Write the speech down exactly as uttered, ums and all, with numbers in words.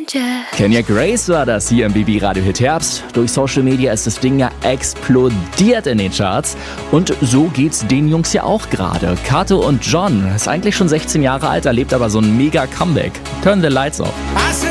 Danger. Kenya Grace war das hier im B B Radio Hit Herbst. Durch Social Media ist das Ding ja explodiert in den Charts. Und so geht's den Jungs ja auch gerade. Kato und John ist eigentlich schon sechzehn Jahre alt, erlebt aber so ein mega Comeback. Turn the Lights Off.